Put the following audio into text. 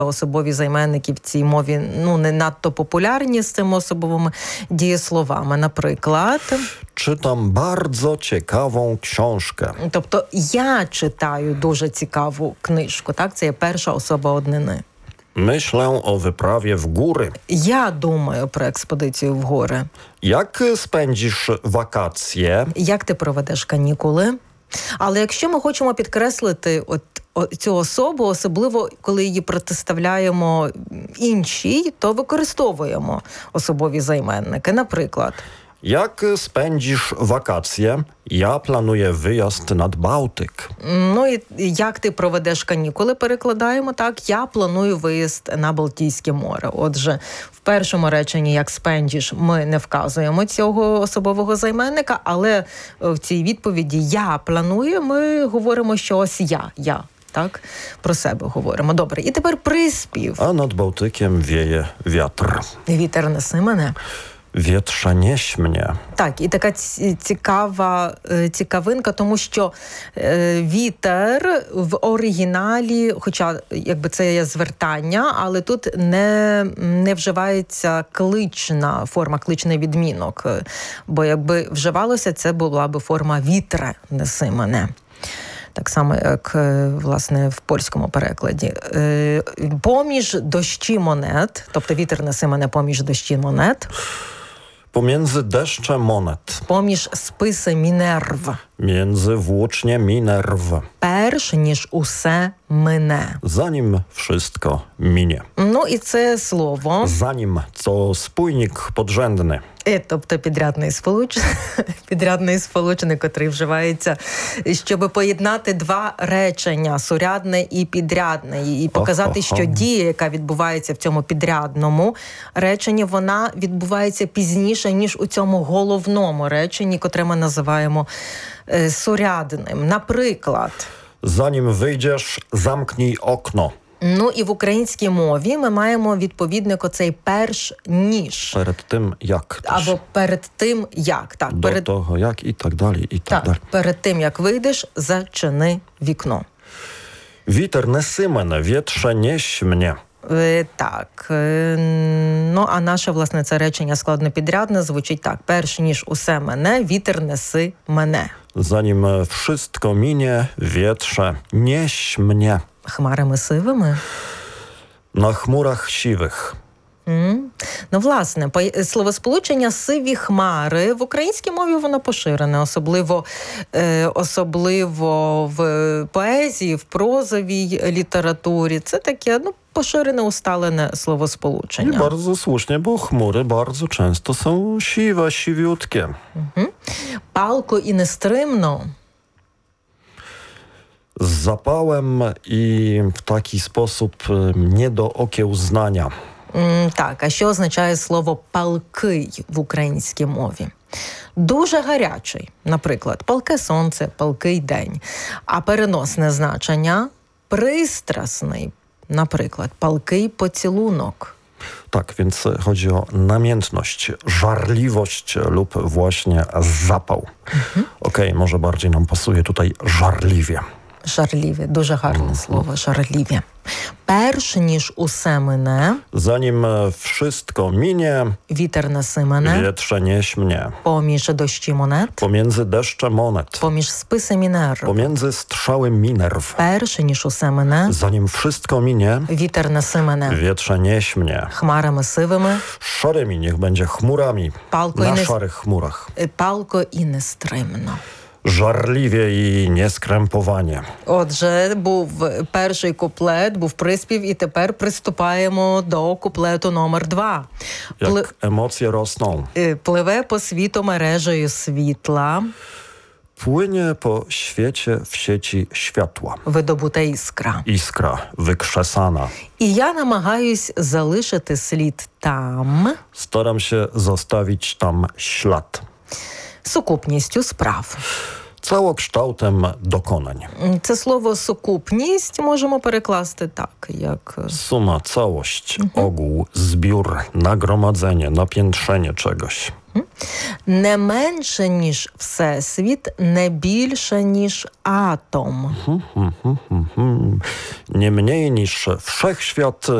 особові займенники в цій мові не надто популярні з цими особовими дієсловами. Наприклад, czytam bardzo ciekawą książkę. Тобто я читаю дуже цікаву книжку, так? Це є перша особа однини. Myślę o wyprawie w góry. Я думаю про експедицію в гори. Jak spędzisz wakacje? Як ти проведеш канікули? Але якщо ми хочемо підкреслити цю особу, особливо коли її протиставляємо іншій, то використовуємо особові займенники. Наприклад, Jak spędzisz wakacje? Ja planuję wyjazd nad Bałtyk. І як ти проведеш канікули, перекладаємо так. Я планую виїзд на Балтійське море. Отже, в першому реченні, як спендіш, ми не вказуємо цього особового займенника, але в цій відповіді «я планую» ми говоримо, що ось я. Так, про себе говоримо. Добре. І тепер приспів. A nad Bałtykiem wieje wiatr. Вітер неси мене. Wietrze nieś mnie. Так, і така цікавинка, тому що вітер в оригіналі, хоча якби це є звертання, але тут не вживається клична форма, кличний відмінок. Бо якби вживалося, це була би форма «вітре неси мене». Так само, як, власне, в польському перекладі. Поміж дощі монет, тобто вітер неси мене поміж дощі монет. Pomiędzy deszcze monet. Поміж списи Мінерв. Między włócznie Minerw. Перш ніж усе мине. Zanim wszystko minie. І це слово. Zanim, co spójnik podrzędny. Тобто підрядний сполучник, який вживається, щоб поєднати два речення, сурядне і підрядне, і показати, що дія, яка відбувається в цьому підрядному реченні, вона відбувається пізніше, ніж у цьому головному реченні, котре ми називаємо сурядним. Наприклад, Zanim wyjdziesz, zamknij okno. І в українській мові ми маємо відповідник оцей перш ніж. Перед тим як. Або перед тим як. Так, До того як і так далі, і так далі. Перед тим як вийдеш, зачини вікно. Вітер неси мене, вітрze nieś mnie. Так. А наше, власне, це речення складнопідрядне звучить так. Перш ніж усе мене, вітер неси мене. Zanim wszystko minie, wietrze nieś mnie. Хмарами сивими? На хмурах сивих. Власне, словосполучення «сиві хмари» в українській мові воно поширене, особливо в поезії, в прозовій літературі. Це таке, поширене, усталене словосполучення. I bardzo słusznie, bo chmury bardzo często są siwe, siwiutkie. Палко і нестримно. Z zapałem i w taki sposób nie do okiełznania. Так, а що означає слово «палкий» в українській мові? Дуже гарячий, наприклад, палке сонце, палкий день. А переносне значення – пристрасний, наприклад, палкий поцілунок. Tak, więc chodzi o namiętność, żarliwość lub właśnie zapał. Okej, może bardziej nam pasuje tutaj żarliwie. Żarliwie, дуже гарне слово, żarliwie. Перш ніж усе мине. Zanim wszystko minie. Вітер неси мене. Wietrze nieś mnie. Поміж дощі монет. Pomiędzy deszcze monet. Поміж списи Мінерв. Pomiędzy strzały Minerw. Перш ніж усе мине. Zanim wszystko minie. Вітер неси мене. Wietrze nieś mnie. Хмарами сивими. Szarymi, niech będzie chmurami. Na szarych chmurach. Палко і нестримно. Żarliwie i nieskrępowanie. Отже, був перший куплет, був приспів, і тепер приступаємо до куплету номер 2. Jak emocje rosną. Пливе по світу мережею світла. Płynie po świecie w sieci światła. Видобута іскра. Iskra wykrzesana. І я намагаюсь залишити слід там. Staram się zostawić tam ślad. Сукупністю справ. Całokształtem dokonań. Це слово «сукупність» можемо перекласти так, як... Suma, całość, ogół, zbiór, nagromadzenie, napiętrzenie czegoś. Не менше, ніж Всесвіт, не більше, ніж атом. Nie mniej niż wszechświat,